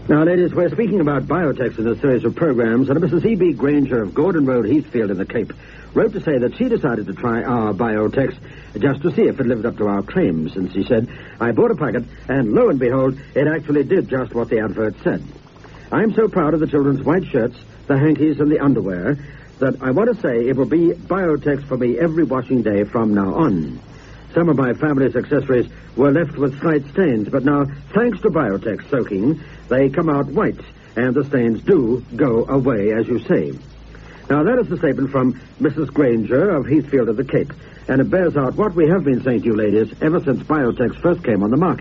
Now, ladies, we're speaking about Biotex in a series of programs, and Mrs. E.B. Granger of Gordon Road, Heathfield in the Cape, wrote to say that she decided to try our Biotex just to see if it lived up to our claims. And she said, I bought a packet, and lo and behold, it actually did just what the advert said. I'm so proud of the children's white shirts, the hankies, and the underwear that I want to say it will be Biotex for me every washing day from now on. Some of my family's accessories were left with slight stains, but now, thanks to Biotex soaking, they come out white, and the stains do go away, as you say. Now, that is the statement from Mrs. Granger of Heathfield of the Cape, and it bears out what we have been saying to you ladies ever since Biotex first came on the market.